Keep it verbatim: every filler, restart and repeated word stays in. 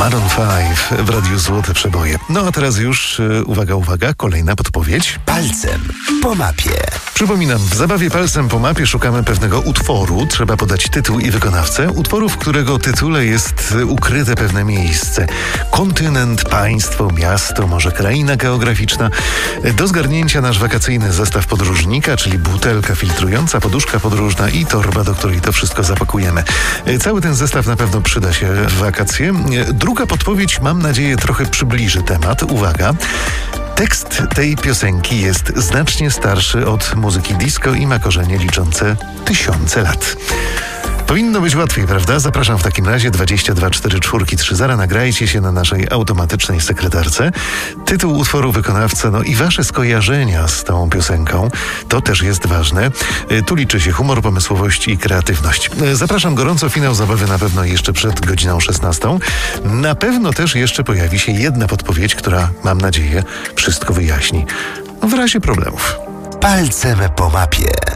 Maroon pięć w Radiu Złote Przeboje. No a teraz już, uwaga, uwaga, kolejna podpowiedź. Palcem po mapie. Przypominam, w zabawie Palcem po mapie szukamy pewnego utworu. Trzeba podać tytuł i wykonawcę. Utworu, w którego tytule jest ukryte pewne miejsce. Kontynent, państwo, miasto, może kraina geograficzna. Do zgarnięcia nasz wakacyjny zestaw podróżnika, czyli butelka filtrująca, poduszka podróżna i torba, do której to wszystko zapakujemy. Cały ten zestaw na pewno przyda się w wakacje. Druga podpowiedź, mam nadzieję, trochę przybliży temat. Uwaga! Tekst tej piosenki jest znacznie starszy od muzyki disco i ma korzenie liczące tysiące lat. Powinno być łatwiej, prawda? Zapraszam w takim razie dwadzieścia dwa cztery cztery trzy zero. Nagrajcie się na naszej automatycznej sekretarce. Tytuł utworu, wykonawca, no i wasze skojarzenia z tą piosenką. To też jest ważne. Tu liczy się humor, pomysłowość i kreatywność. Zapraszam gorąco. Finał zabawy na pewno jeszcze przed godziną szesnastą. Na pewno też jeszcze pojawi się jedna podpowiedź, która, mam nadzieję, wszystko wyjaśni. W razie problemów. Palcem po mapie.